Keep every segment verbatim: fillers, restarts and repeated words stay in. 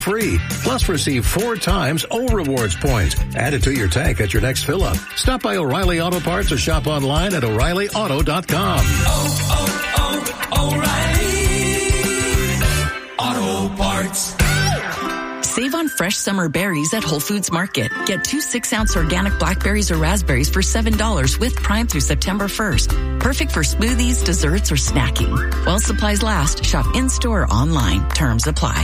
free. Plus receive four times O Rewards points added to your tank at your next fill-up. Stop by O'Reilly Auto Parts or shop online at O'Reilly Auto dot com. Oh, oh, oh, O'Reilly Auto Parts. Save on fresh summer berries at Whole Foods Market. Get two six-ounce organic blackberries or raspberries for seven dollars with Prime through September first. Perfect for smoothies, desserts, or snacking. While supplies last, shop in-store or online. Terms apply.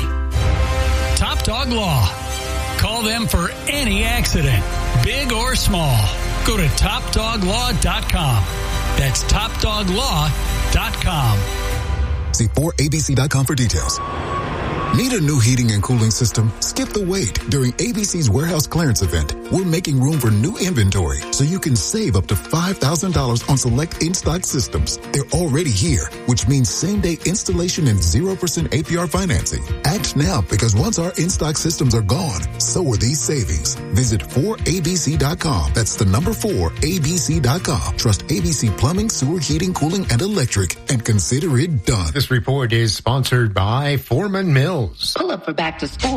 Top Dog Law. Call them for any accident, big or small. Go to top dog law dot com. That's top dog law dot com. See four A B C dot com for details. Need a new heating and cooling system? Skip the wait. During A B C's warehouse clearance event, we're making room for new inventory so you can save up to five thousand dollars on select in-stock systems. They're already here, which means same-day installation and zero percent A P R financing. Act now, because once our in-stock systems are gone, so are these savings. Visit four A B C dot com. That's the number four, A B C dot com. Trust A B C Plumbing, Sewer, Heating, Cooling, and Electric, and consider it done. This report is sponsored by Foreman Mills. Pull up for back to school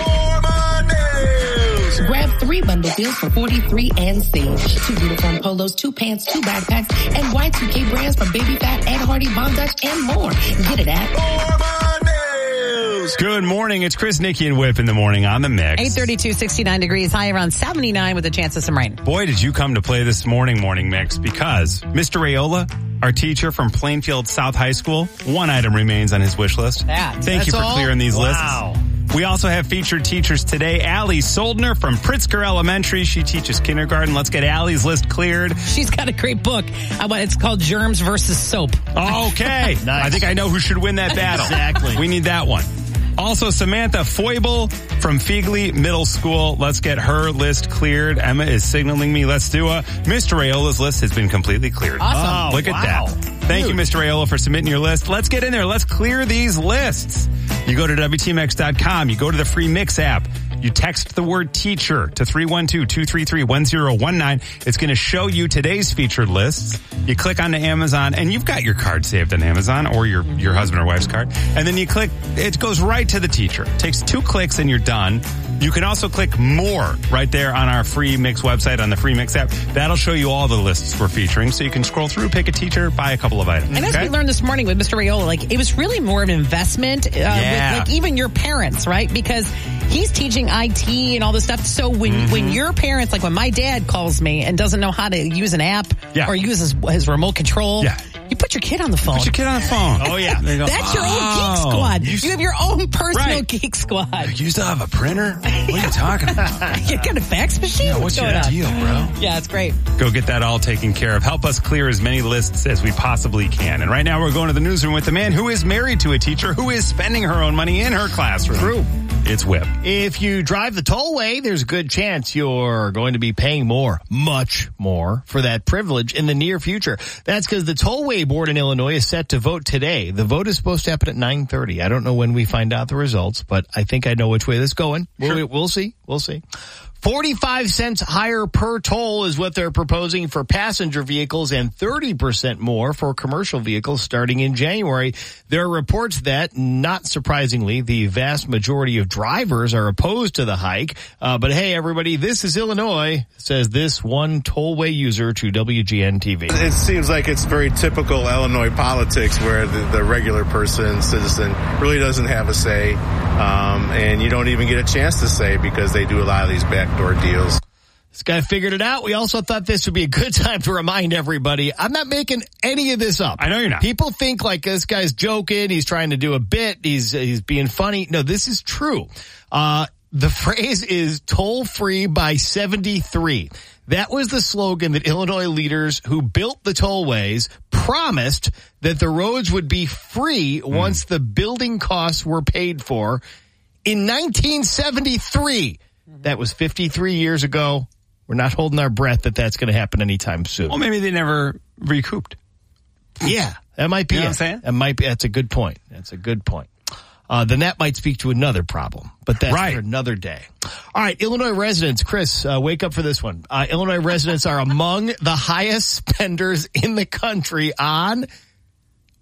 at Foreman Mills. Grab three bundle deals for forty-three and save. Two uniform polos, two pants, two backpacks, and Y two K brands from Baby Fat, Ed Hardy, Von Dutch, and more. Get it at Foreman Mills. Good morning. It's Chris, Nikki, and Whip in the morning on the Mix. eight thirty-two, sixty-nine degrees, high around seventy-nine with a chance of some rain. Boy, did you come to play this morning morning Mix, because Mister Rayola, our teacher from Plainfield South High School, one item remains on his wish list. That, Thank you for all? clearing these Wow. lists. We also have featured teachers today. Allie Soldner from Pritzker Elementary. She teaches kindergarten. Let's get Allie's list cleared. She's got a great book. It's called Germs versus Soap. Okay. Nice. I think I know who should win that battle. Exactly. We need that one. Also, Samantha Foible from Feigley Middle School. Let's get her list cleared. Emma is signaling me. Let's do a Mister Rayola's list has been completely cleared. Awesome. Oh, Look wow. at that. Thank Dude. you, Mister Rayola, for submitting your list. Let's get in there. Let's clear these lists. You go to W T M X dot com. You go to the free Mix app. You text the word teacher to three one two, two three three, one zero one nine. It's going to show you today's featured lists. You click onto Amazon, and you've got your card saved on Amazon or your, your husband or wife's card. And then you click, it goes right to the teacher. It takes two clicks and you're done. You can also click more right there on our free Mix website, on the free Mix app. That'll show you all the lists we're featuring. So you can scroll through, pick a teacher, buy a couple of items. And as okay? we learned this morning with Mister Rayola, like, it was really more of an investment uh, Yeah. with, like, even your parents, right? Because he's teaching I T and all this stuff. So when, Mm-hmm. when your parents, like when my dad calls me and doesn't know how to use an app Yeah. or use his, his remote control, Yeah. you put your kid on the phone. Put your kid on the phone. Oh, yeah. They go, That's your own "Oh, geek squad. you You, s- have your own personal Right. geek squad. You still have a printer? What are you talking about? You got a fax machine? Yeah, what's your going on? deal, bro? Yeah, it's great. Go get that all taken care of. Help us clear as many lists as we possibly can. And right now we're going to the newsroom with the man who is married to a teacher who is spending her own money in her classroom. True. It's Whip. If you drive the tollway, there's a good chance you're going to be paying more, much more, for that privilege in the near future. That's because the Tollway Board in Illinois is set to vote today. The vote is supposed to happen at nine thirty. I don't know when we find out the results, but I think I know which way this is going. We'll, Sure. we'll see. We'll see. forty-five cents higher per toll is what they're proposing for passenger vehicles and thirty percent more for commercial vehicles starting in January. There are reports that, not surprisingly, the vast majority of drivers are opposed to the hike. Uh, but hey, everybody, this is Illinois, says this one tollway user to W G N T V. It seems like it's very typical Illinois politics where the, the regular person, citizen, really doesn't have a say. Um, and you don't even get a chance to say because they do a lot of these backdoor deals. This guy figured it out. We also thought this would be a good time to remind everybody, I'm not making any of this up. I know you're not. People think like this guy's joking. He's trying to do a bit. He's, he's being funny. No, this is true. Uh, the phrase is toll free by seventy-three. That was the slogan that Illinois leaders who built the tollways promised that the roads would be free mm. once the building costs were paid for in nineteen seventy-three. That was fifty-three years ago. We're not holding our breath that that's going to happen anytime soon. Well, maybe they never recouped. Yeah, that might be You know it. what I'm saying? That might be, that's a good point. That's a good point. Uh, then that might speak to another problem, but that's Right. for another day. All right, Illinois residents, Chris, uh, wake up for this one. Uh, Illinois residents are among the highest spenders in the country on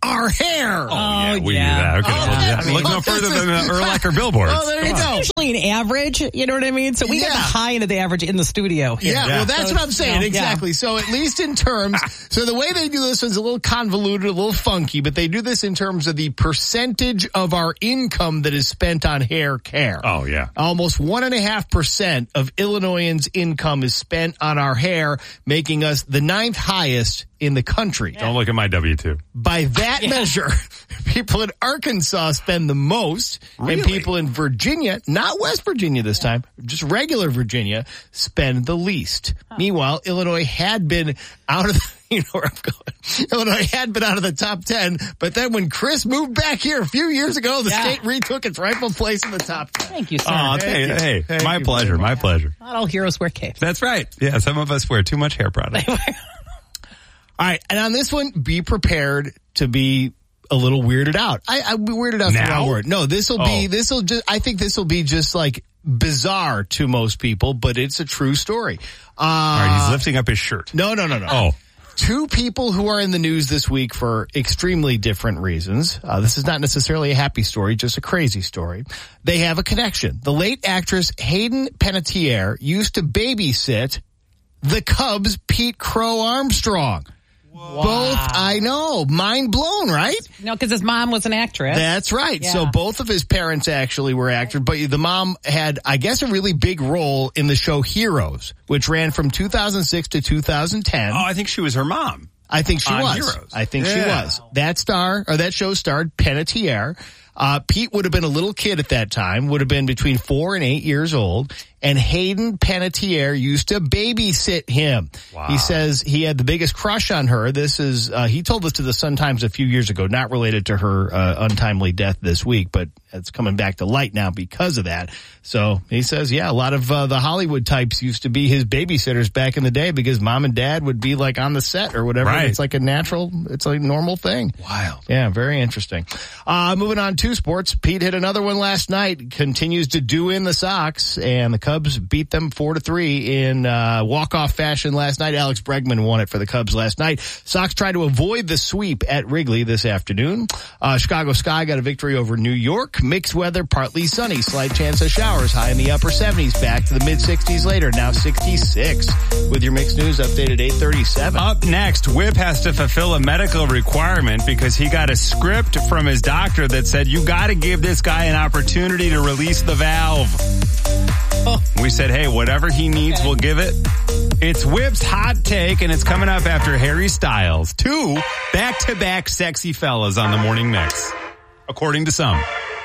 our hair. Oh, yeah, we yeah. knew that. Okay, Oh, we'll do that. I mean, Look no further than the Erlacher billboards. Oh, there you Come go. on. It's usually an average, you know what I mean? So we Yeah. got the high end of the average in the studio here. Yeah, Yeah. well, that's So what I'm it's, saying. you know, Exactly. yeah. So at least in terms, so the way they do this is a little convoluted, a little funky, but they do this in terms of the percentage of our income that is spent on hair care. Oh, yeah. Almost one and a half percent of Illinoisans' income is spent on our hair, making us the ninth highest in the country. Don't look at my W two. By that measure, people in Arkansas spend the most, Really? and people in Virginia, not West Virginia this time, just regular Virginia, spend the least. Meanwhile, Illinois had been out of the, you know where I'm going. Illinois had been out of the top ten, but then when Chris moved back here a few years ago, the Yeah. state retook its rightful place in the top ten. Thank you, sir. Oh, hey, hey, Thank my you pleasure, very my much. pleasure. Not all heroes wear capes. That's right. Yeah, some of us wear too much hair product. All right, and on this one, be prepared to be a little weirded out. I, I weirded out the Now? wrong word. No, this will be Oh. this will just. I think this will be just like bizarre to most people, but it's a true story. Uh, All right, he's lifting up his shirt. no, no, no, no. Oh. Two people who are in the news this week for extremely different reasons. Uh, this is not necessarily a happy story, just a crazy story. They have a connection. The late actress Hayden Panettiere used to babysit the Cubs' Pete Crow Armstrong. Both, I know, mind blown, right? No, because his mom was an actress. That's right. Yeah. So both of his parents actually were actors, but the mom had, I guess, a really big role in the show Heroes, which ran from two thousand six to two thousand ten. Oh, I think she was her mom. I think she on was. Heroes. I think she Yeah. was. That star, or that show starred Panettiere. Uh, Pete would have been a little kid at that time, would have been between four and eight years old, and Hayden Panettiere used to babysit him. Wow. He says he had the biggest crush on her. This is, uh, he told this to the Sun-Times a few years ago, not related to her, uh, untimely death this week, but it's coming back to light now because of that. So he says, yeah, a lot of, uh, the Hollywood types used to be his babysitters back in the day because mom and dad would be like on the set or whatever. Right. It's like a natural, it's a normal thing. Wild. Yeah, very interesting. Uh, moving on to sports. Pete hit another one last night, continues to do in the Sox, and the Cubs beat them four to three in, uh, walk-off fashion last night. Alex Bregman won it for the Cubs last night. Sox tried to avoid the sweep at Wrigley this afternoon. Uh, Chicago Sky got a victory over New York. Mixed weather, partly sunny, slight chance of showers, high in the upper seventies, back to the mid sixties later, now sixty-six. With your mixed news update at eight thirty-seven. Up next, Whip has to fulfill a medical requirement because he got a script from his doctor that said, you gotta give this guy an opportunity to release the valve. Oh. We said, hey, whatever he needs, Okay. we'll give it. It's Whip's hot take, and it's coming up after Harry Styles. Two back-to-back sexy fellas on the morning mix, according to some.